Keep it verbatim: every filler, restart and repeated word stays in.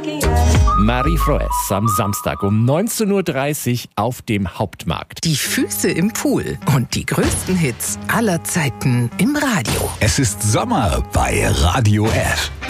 Marie Froes am Samstag um neunzehn Uhr dreißig auf dem Hauptmarkt. Die Füße im Pool und die größten Hits aller Zeiten im Radio. Es ist Sommer bei Radio F.